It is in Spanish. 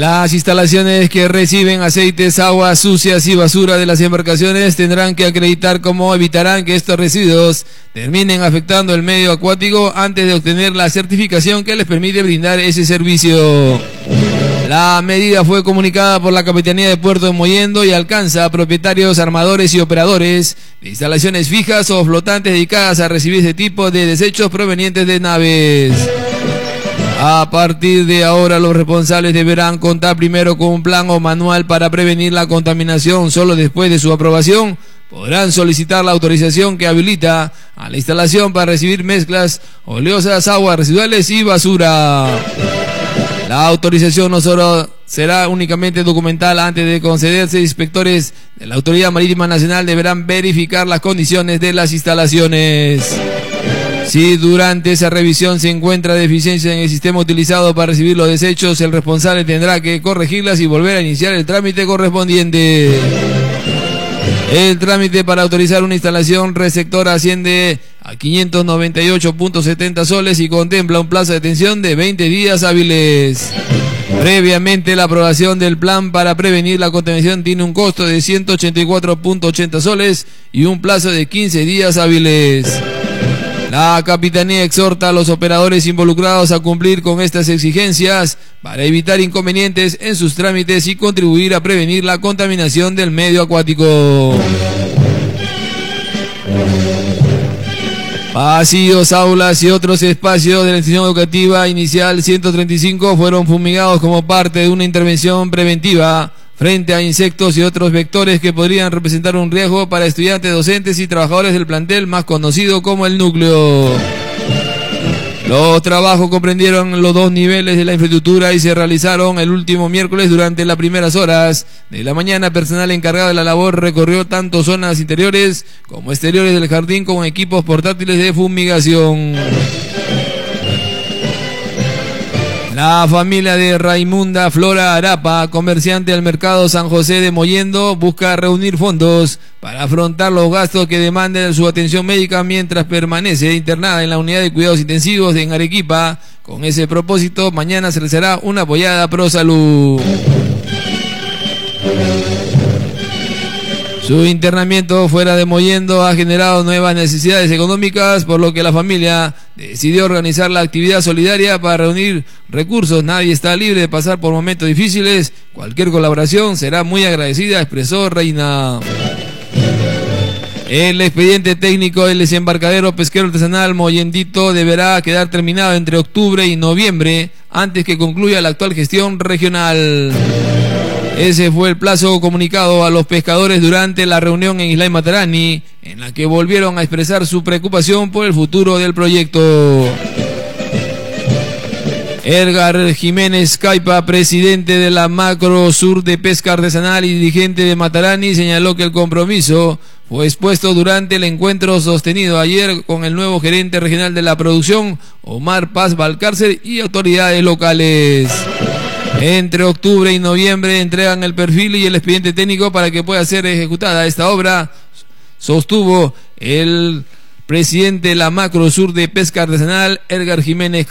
Las instalaciones que reciben aceites, aguas sucias y basura de las embarcaciones tendrán que acreditar cómo evitarán que estos residuos terminen afectando el medio acuático antes de obtener la certificación que les permite brindar ese servicio. La medida fue comunicada por la Capitanía de Puerto de Mollendo y alcanza a propietarios, armadores y operadores de instalaciones fijas o flotantes dedicadas a recibir ese tipo de desechos provenientes de naves. A partir de ahora, los responsables deberán contar primero con un plan o manual para prevenir la contaminación. Solo después de su aprobación podrán solicitar la autorización que habilita a la instalación para recibir mezclas oleosas, aguas residuales y basura. La autorización no solo será únicamente documental. Antes de concederse, inspectores de la Autoridad Marítima Nacional deberán verificar las condiciones de las instalaciones. Si durante esa revisión se encuentra deficiencia en el sistema utilizado para recibir los desechos, el responsable tendrá que corregirlas y volver a iniciar el trámite correspondiente. El trámite para autorizar una instalación receptora asciende a 598.70 soles y contempla un plazo de atención de 20 días hábiles. Previamente, la aprobación del plan para prevenir la contaminación tiene un costo de 184.80 soles y un plazo de 15 días hábiles. La Capitanía exhorta a los operadores involucrados a cumplir con estas exigencias para evitar inconvenientes en sus trámites y contribuir a prevenir la contaminación del medio acuático. Pasillos, aulas y otros espacios de la institución educativa inicial 135 fueron fumigados como parte de una intervención preventiva frente a insectos y otros vectores que podrían representar un riesgo para estudiantes, docentes y trabajadores del plantel más conocido como el núcleo. Los trabajos comprendieron los dos niveles de la infraestructura y se realizaron el último miércoles durante las primeras horas de la mañana. Personal encargado de la labor recorrió tanto zonas interiores como exteriores del jardín con equipos portátiles de fumigación. La familia de Raimunda Flora Arapa, comerciante del mercado San José de Mollendo, busca reunir fondos para afrontar los gastos que demanden su atención médica mientras permanece internada en la unidad de cuidados intensivos en Arequipa. Con ese propósito, mañana se realizará una apoyada pro salud. Su internamiento fuera de Mollendo ha generado nuevas necesidades económicas, por lo que la familia decidió organizar la actividad solidaria para reunir recursos. Nadie está libre de pasar por momentos difíciles. Cualquier colaboración será muy agradecida, expresó Reina. El expediente técnico del desembarcadero pesquero artesanal Mollendito deberá quedar terminado entre octubre y noviembre, antes que concluya la actual gestión regional. Ese fue el plazo comunicado a los pescadores durante la reunión en Islay Matarani, en la que volvieron a expresar su preocupación por el futuro del proyecto. Edgar Jiménez Caipa, presidente de la Macro Sur de Pesca Artesanal y dirigente de Matarani, señaló que el compromiso fue expuesto durante el encuentro sostenido ayer con el nuevo gerente regional de la producción, Omar Paz Valcárcel, y autoridades locales. Entre octubre y noviembre entregan el perfil y el expediente técnico para que pueda ser ejecutada esta obra, sostuvo el presidente de la Macro Sur de Pesca Artesanal, Edgar Jiménez